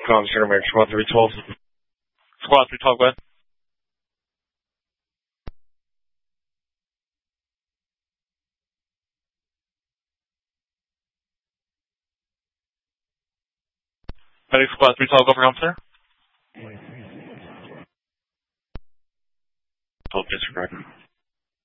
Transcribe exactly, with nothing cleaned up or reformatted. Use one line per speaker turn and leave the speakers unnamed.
Com Center, American Squad three twelve.
Squad three twelve, go ahead. Medic Squad three twelve, go for Com Center.
twelve disregard.